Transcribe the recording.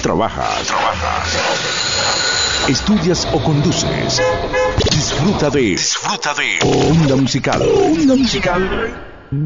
trabajas, estudias o conduces. Disfruta de Onda Musical. Onda Musical.